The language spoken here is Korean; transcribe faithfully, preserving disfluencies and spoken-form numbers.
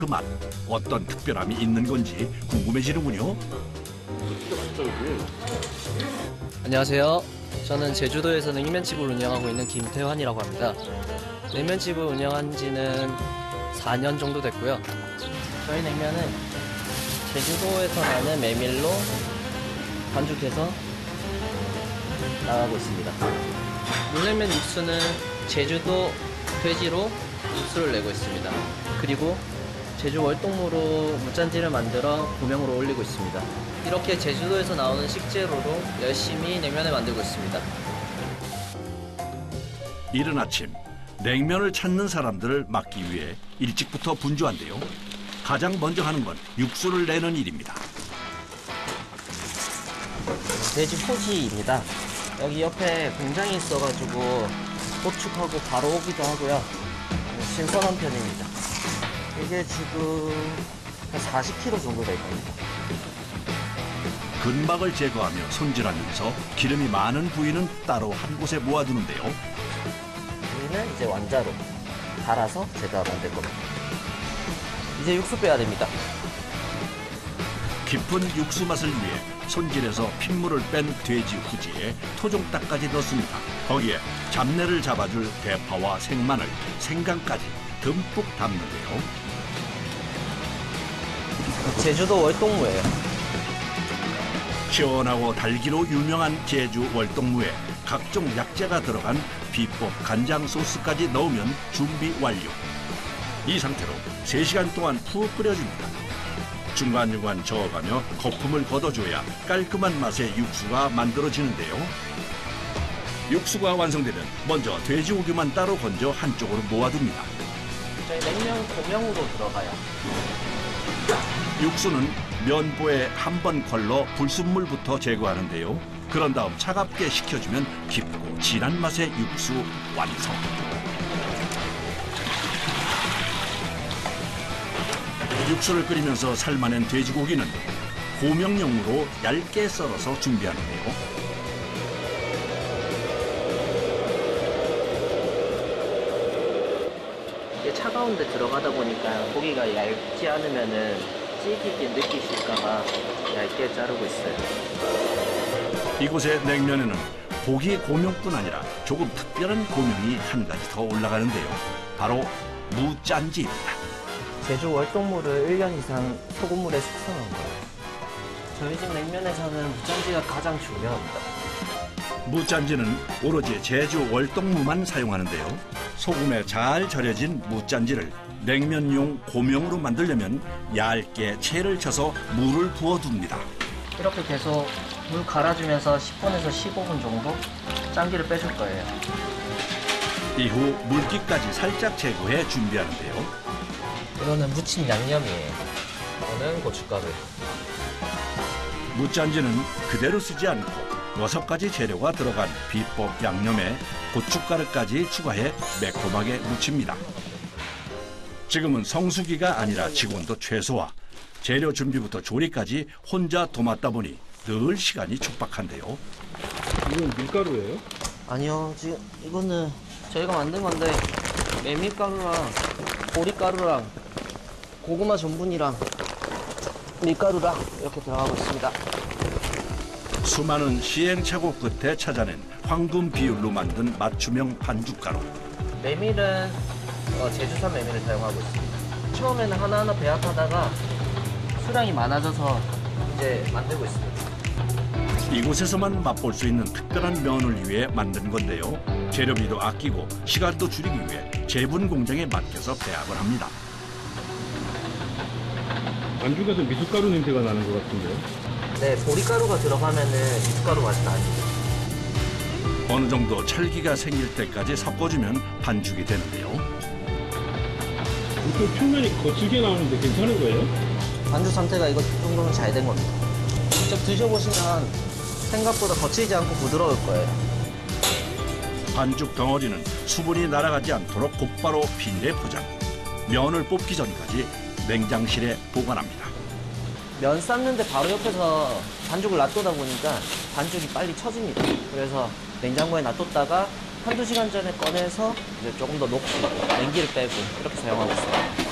그 맛, 어떤 특별함이 있는 건지 궁금해지는군요. 안녕하세요. 저는 제주도에서 냉면집을 운영하고 있는 김태환이라고 합니다. 냉면집을 운영한 지는 사 년 정도 됐고요. 저희 냉면은 제주도에서 나는 메밀로 반죽해서 나가고 있습니다. 물냉면 육수는 제주도 돼지로 육수를 내고 있습니다. 그리고 제주 월동무로 무짠지를 만들어 고명으로 올리고 있습니다. 이렇게 제주도에서 나오는 식재료로 열심히 냉면을 만들고 있습니다. 이른 아침 냉면을 찾는 사람들을 막기 위해 일찍부터 분주한데요. 가장 먼저 하는 건 육수를 내는 일입니다. 돼지 포지입니다. 여기 옆에 공장이 있어가지고 도축하고 바로 오기도 하고요. 신선한 편입니다. 이게 지금 한 사십 킬로그램 정도 될 겁니다. 근막을 제거하며 손질하면서 기름이 많은 부위는 따로 한 곳에 모아두는데요. 여기는 이제 완자로 갈아서 제가 만들 겁니다. 이제 육수 빼야 됩니다. 깊은 육수 맛을 위해 손질해서 핏물을 뺀 돼지 후지에 토종닭까지 넣습니다. 거기에 잡내를 잡아줄 대파와 생마늘, 생강까지 듬뿍 담는데요. 제주도 월동무예요. 시원하고 달기로 유명한 제주 월동무에 각종 약재가 들어간 비법 간장 소스까지 넣으면 준비 완료. 이 상태로 세 시간 동안 푹 끓여줍니다. 중간중간 저어가며 거품을 걷어줘야 깔끔한 맛의 육수가 만들어지는데요. 육수가 완성되면 먼저 돼지고기만 따로 건져 한쪽으로 모아둡니다. 저희 냉면 고명으로 들어가요. 육수는 면보에 한 번 걸러 불순물부터 제거하는데요. 그런 다음 차갑게 식혀주면 깊고 진한 맛의 육수 완성. 육수를 끓이면서 삶아낸 돼지고기는 고명용으로 얇게 썰어서 준비하는데요. 이게 차가운 데 들어가다 보니까 고기가 얇지 않으면은 찌기게 느끼실까봐 얇게 자르고 있어요. 이곳의 냉면에는 고기 고명뿐 아니라 조금 특별한 고명이 한 가지 더 올라가는데요. 바로 무짠지입니다. 제주 월동무를 일 년 이상 소금물에 숙성한 거예요. 저희 집 냉면에서는 무짠지가 가장 중요합니다. 무짠지는 오로지 제주 월동무만 사용하는데요. 소금에 잘 절여진 무짠지를 냉면용 고명으로 만들려면 얇게 채를 쳐서 물을 부어둡니다. 이렇게 계속 물 갈아주면서 십 분에서 십오 분 정도 짠기를 빼줄 거예요. 이후 물기까지 살짝 제거해 준비하는데요. 이거는 무침 양념이에요. 이거는 고춧가루. 무짠지는 그대로 쓰지 않고 여섯 가지 재료가 들어간 비법 양념에 고춧가루까지 추가해 매콤하게 무칩니다. 지금은 성수기가 아니라 직원도 최소화. 재료 준비부터 조리까지 혼자 도맡다 보니 늘 시간이 촉박한데요. 이건 밀가루예요? 아니요, 지금 이거는 저희가 만든 건데 메밀가루랑 보리가루랑 고구마 전분이랑 밀가루랑 이렇게 들어가고 있습니다. 수많은 시행착오 끝에 찾아낸 황금 비율로 만든 맞춤형 반죽가루. 메밀은 어, 제주산 메밀을 사용하고 있습니다. 처음에는 하나하나 배합하다가 수량이 많아져서 이제 만들고 있습니다. 이곳에서만 맛볼 수 있는 특별한 면을 위해 만든 건데요. 재료비도 아끼고 시간도 줄이기 위해 제분 공장에 맡겨서 배합을 합니다. 반죽에서 미숫가루 냄새가 나는 것 같은데요? 네, 보리가루가 들어가면은 미숫가루 맛이 나죠. 어느 정도 찰기가 생길 때까지 섞어주면 반죽이 되는데요. 이렇게 표면이 거칠게 나오는데 괜찮은 거예요? 반죽 상태가 이거 정도면 잘 된 겁니다. 직접 드셔보시면 생각보다 거칠지 않고 부드러울 거예요. 반죽 덩어리는 수분이 날아가지 않도록 곧바로 비닐에 포장. 면을 뽑기 전까지 냉장실에 보관합니다. 면 삶는데 바로 옆에서 반죽을 놔두다 보니까 반죽이 빨리 처집니다. 그래서 냉장고에 놔뒀다가 한두 시간 전에 꺼내서 이제 조금 더 녹고 냉기를 빼고 이렇게 사용하고 있습니다.